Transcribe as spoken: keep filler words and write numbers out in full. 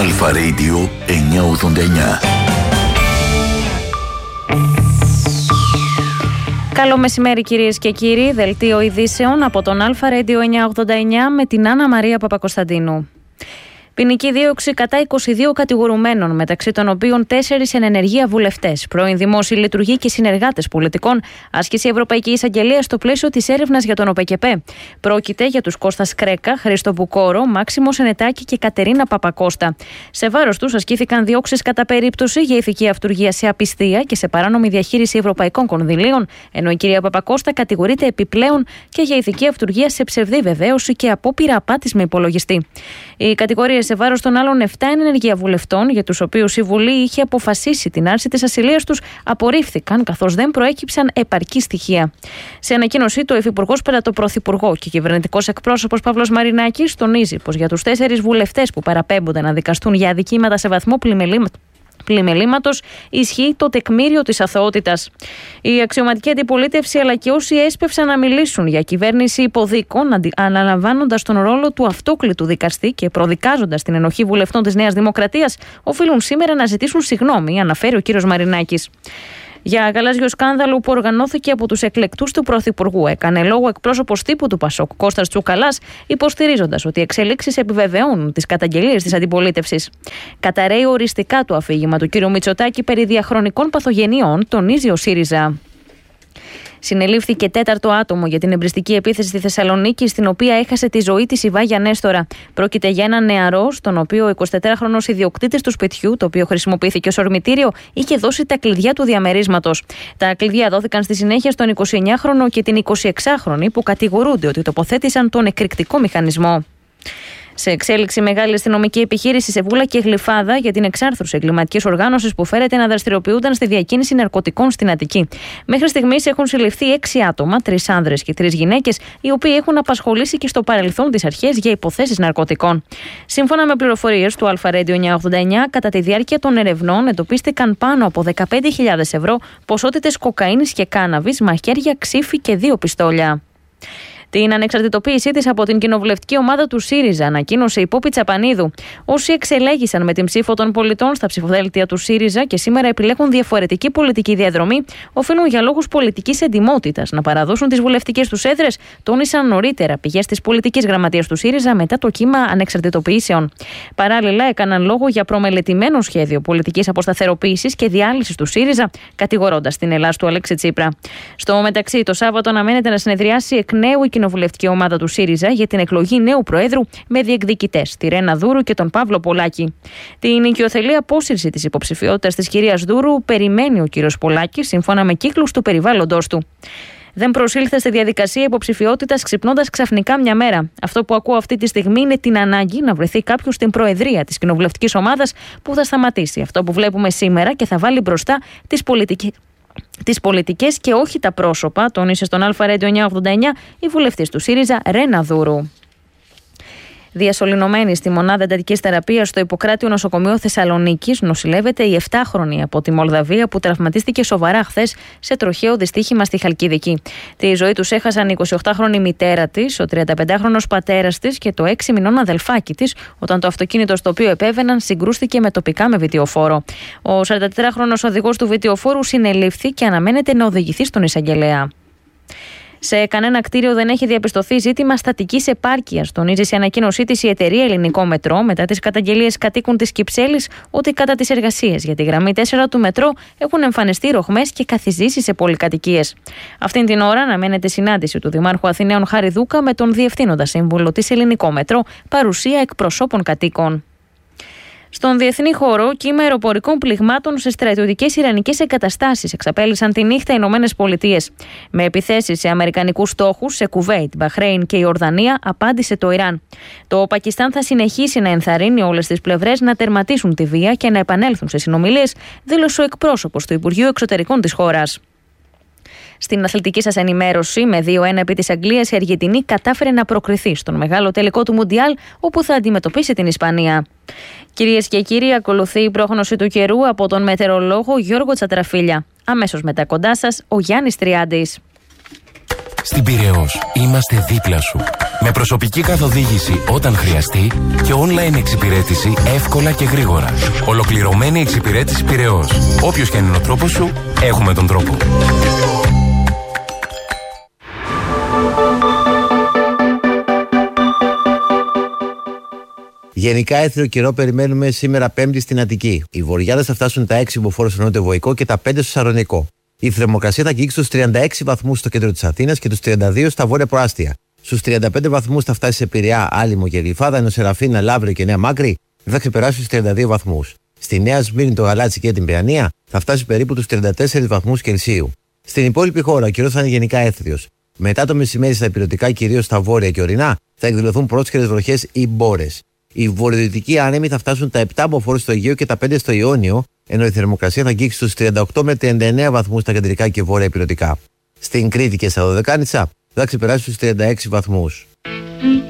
Αλφα Radio εννιακόσια ογδόντα εννιά. Καλό μεσημέρι κυρίες και κύριοι, δελτίο ειδήσεων από τον Αλφα Radio εννιακόσια ογδόντα εννιά με την Άννα Μαρία Παπακοσταντίνου. Ποινική δίωξη κατά είκοσι δύο κατηγορουμένων, μεταξύ των οποίων τέσσερις εν ενεργεία βουλευτές, πρώην δημόσιοι λειτουργοί και συνεργάτες πολιτικών, άσκησε η Ευρωπαϊκή Εισαγγελία στο πλαίσιο της έρευνας για τον ΟΠΕΚΕΠΕ. Πρόκειται για τους Κώστα Κρέκα, Χρήστο Βουκόρο, Μάξιμο Σενετάκη και Κατερίνα Παπακώστα. Σε βάρος τους ασκήθηκαν διώξεις κατά περίπτωση για ηθική αυτουργία σε απιστία και σε παράνομη διαχείριση ευρωπαϊκών κονδυλίων, ενώ η κυρία Παπακώστα κατηγορείται επιπλέον και για ηθική αυτουργία σε ψευδή βεβαίωση και απόπειρα απάτης με υπολογιστή. Οι κατηγορίες σε βάρος των άλλων επτά ενεργεία βουλευτών, για τους οποίους η Βουλή είχε αποφασίσει την άρση της ασυλίας τους, απορρίφθηκαν καθώς δεν προέκυψαν επαρκή στοιχεία. Σε ανακοίνωσή του, ο Υφυπουργός πέρα το Πρωθυπουργό και κυβερνητικός εκπρόσωπος Παύλος Μαρινάκης τονίζει πως για τους τέσσερις βουλευτές που παραπέμπονται να δικαστούν για αδικήματα σε βαθμό πλημελήματος. πλημελήματος ισχύει το τεκμήριο της αθωότητας. Η αξιωματική αντιπολίτευση αλλά και όσοι έσπευσαν να μιλήσουν για κυβέρνηση υποδίκων, αναλαμβάνοντας τον ρόλο του αυτόκλητου δικαστή και προδικάζοντας την ενοχή βουλευτών της Νέας Δημοκρατίας, οφείλουν σήμερα να ζητήσουν συγγνώμη, αναφέρει ο κύριος Μαρινάκης. Για γαλάζιο σκάνδαλο που οργανώθηκε από τους εκλεκτούς του Πρωθυπουργού, έκανε λόγο εκπρόσωπος τύπου του Πασόκ, Κώστας Τσουκαλάς, υποστηρίζοντας ότι οι εξελίξεις επιβεβαιώνουν τις καταγγελίες της αντιπολίτευσης. Καταρρέει οριστικά το αφήγημα του κ. Μητσοτάκη περί διαχρονικών παθογενειών, τονίζει ο ΣΥΡΙΖΑ. Συνελήφθηκε τέταρτο άτομο για την εμπριστική επίθεση στη Θεσσαλονίκη, στην οποία έχασε τη ζωή της η Βάγια Νέστορα. Πρόκειται για έναν νεαρό, στον οποίο ο εικοσιτετράχρονος ιδιοκτήτης του σπιτιού, το οποίο χρησιμοποιήθηκε ως ορμητήριο, είχε δώσει τα κλειδιά του διαμερίσματος. Τα κλειδιά δόθηκαν στη συνέχεια στον εικοσιεννιάχρονο και την εικοσιεξάχρονη, που κατηγορούνται ότι τοποθέτησαν τον εκρηκτικό μηχανισμό. Σε εξέλιξη μεγάλη αστυνομική επιχείρηση σε Βούλα και Γλυφάδα για την εξάρθρωση εγκληματικής οργάνωσης που φέρεται να δραστηριοποιούνταν στη διακίνηση ναρκωτικών στην Αττική. Μέχρι στιγμής έχουν συλληφθεί έξι άτομα, τρεις άνδρες και τρεις γυναίκες, οι οποίοι έχουν απασχολήσει και στο παρελθόν τις αρχές για υποθέσεις ναρκωτικών. Σύμφωνα με πληροφορίες του Αλφα Radio εννιακόσια ογδόντα εννιά, κατά τη διάρκεια των ερευνών εντοπίστηκαν πάνω από δεκαπέντε χιλιάδες ευρώ, ποσότητες κοκαίνης και κάναβης, μαχαίρια, ξύφη και δύο πιστόλια. Την ανεξαρτητοποίησή της από την κοινοβουλευτική ομάδα του ΣΥΡΙΖΑ ανακοίνωσε η Πόπη Τσαπανίδου. Όσοι εξελέγησαν με την ψήφο των πολιτών στα ψηφοδέλτια του ΣΥΡΙΖΑ και σήμερα επιλέγουν διαφορετική πολιτική διαδρομή, οφείλουν για λόγους πολιτικής εντιμότητας να παραδώσουν τις βουλευτικές τους έδρες, τόνισαν νωρίτερα πηγές της πολιτικής γραμματείας του ΣΥΡΙΖΑ μετά το κύμα ανεξαρτητοποιήσεων. Παράλληλα, έκαναν λόγο για προμελετημένο σχέδιο πολιτικής αποσταθεροποίησης και διάλυσης του ΣΥΡΙΖΑ, κατηγορώντας την Ελλάς του Αλέξη Τσίπρα. Στο μεταξύ, το Σάββατο αναμένεται να συνεδριάσει εκ νέου η κοινοβουλευτική ομάδα του ΣΥΡΙΖΑ για την εκλογή νέου Προέδρου με διεκδικητές τη Ρένα Δούρου και τον Παύλο Πολάκη. Την οικειοθελή απόσυρση της υποψηφιότητας της κυρίας Δούρου περιμένει ο κύριος Πολάκης, σύμφωνα με κύκλους του περιβάλλοντος του. Δεν προσήλθε στη διαδικασία υποψηφιότητας ξυπνώντας ξαφνικά μια μέρα. Αυτό που ακούω αυτή τη στιγμή είναι την ανάγκη να βρεθεί κάποιος στην προεδρία της κοινοβουλευτικής ομάδας που θα σταματήσει αυτό που βλέπουμε σήμερα και θα βάλει μπροστά τις πολιτικές. Τις πολιτικές και όχι τα πρόσωπα, τόνισε στον Αλφα Radio εννιακόσια ογδόντα εννιά η βουλευτής του ΣΥΡΙΖΑ Ρένα Δούρου. Διασωληνωμένη στη μονάδα εντατικής θεραπείας στο Ιπποκράτειο Νοσοκομείο Θεσσαλονίκης νοσηλεύεται η επτάχρονη από τη Μολδαβία που τραυματίστηκε σοβαρά χθες σε τροχαίο δυστύχημα στη Χαλκιδική. Τη ζωή τους έχασαν η εικοσιοκτάχρονη μητέρα της, ο τριανταπεντάχρονος πατέρας της και το έξι μηνών αδελφάκι της, όταν το αυτοκίνητο στο οποίο επέβαιναν συγκρούστηκε με τοπικά με βιτιοφόρο. Ο σαραντατετράχρονος οδηγός του βιτιοφόρου συνελήφθη και αναμένεται να οδηγηθεί στον εισαγγελέα. Σε κανένα κτίριο δεν έχει διαπιστωθεί ζήτημα στατικής επάρκειας, τονίζει σε ανακοίνωσή της η εταιρεία Ελληνικό Μετρό μετά τις καταγγελίες κατοίκων της Κυψέλης ότι κατά τις εργασίες για τη γραμμή τέσσερα του Μετρό έχουν εμφανιστεί ρογμές και καθιζήσεις σε πολυκατοικίες. Αυτήν την ώρα αναμένεται συνάντηση του Δημάρχου Αθηναίων Χάρη Δούκα με τον Διευθύνοντα Σύμβουλο της Ελληνικό Μετρό, παρουσία εκπροσώπων κατοίκων. Στον διεθνή χώρο, κύμα αεροπορικών πληγμάτων σε στρατιωτικές ιρανικές εγκαταστάσεις εξαπέλυσαν τη νύχτα οι Ηνωμένες Πολιτείες. Με επιθέσεις σε αμερικανικούς στόχους σε Κουβέιτ, Μπαχρέιν και Ιορδανία, απάντησε το Ιράν. Το Πακιστάν θα συνεχίσει να ενθαρρύνει όλες τις πλευρές να τερματίσουν τη βία και να επανέλθουν σε συνομιλίες, δήλωσε ο εκπρόσωπος του Υπουργείου Εξωτερικών της χώρας. Στην αθλητική σας ενημέρωση, με δύο ένα επί της Αγγλίας, η Αργεντινή κατάφερε να προκριθεί στον μεγάλο τελικό του Μουντιάλ, όπου θα αντιμετωπίσει την Ισπανία. Κυρίες και κύριοι, ακολουθεί η πρόγνωση του καιρού από τον μετεωρολόγο Γιώργο Τσατραφίλια. Αμέσως μετά κοντά σας, ο Γιάννης Τριάντης. Στην Πειραιώς είμαστε δίπλα σου. Με προσωπική καθοδήγηση όταν χρειαστεί και online εξυπηρέτηση εύκολα και γρήγορα. Ολοκληρωμένη εξυπηρέτηση Πειραιώς. Όποιος και αν είναι ο τρόπος σου, έχουμε τον τρόπο. Γενικά έθριο καιρό περιμένουμε σήμερα Πέμπτη στην Αττική. Οι βορειάδες θα φτάσουν τα έξι μποφόρ στο νότιο-βοϊκό και τα πέντε στο Σαρονικό. Η θερμοκρασία θα αγγίξει στους τριάντα έξι βαθμούς στο κέντρο της Αθήνας και τους τριάντα δύο στα βόρεια προάστια. Στους τριάντα πέντε βαθμούς θα φτάσει σε Πειραιά, Άλυμο και Γλυφάδα, ενώ Σεραφίνα, Λαύριο και Νέα Μάκρη δεν θα ξεπεράσει τους τριάντα δύο βαθμούς. Στη Νέα Σμύρνη, το Γαλάτσι και την Παιανία θα φτάσει περίπου τους τριάντα τέσσερις βαθμούς Κελσίου. Στην υπόλοιπη χώρα ο καιρός θα είναι γενικά έθριος. Μετά το μεσημέρι στα υπηρετικά, κυρίως στα βόρεια και ορεινά, θα εκδηλωθούν πρόσχερες βροχές ή μπόρες. Οι βορειοδυτικοί άνεμοι θα φτάσουν τα επτά μποφόρ στο Αιγαίο και τα πέντε στο Ιόνιο, ενώ η θερμοκρασία θα αγγίξει στους τριάντα οκτώ με τριάντα εννέα βαθμούς στα κεντρικά και βόρεια υπηρετικά. Στην Κρήτη και στα Δωδεκάνησα θα ξεπεράσει στους τριάντα έξι βαθμούς.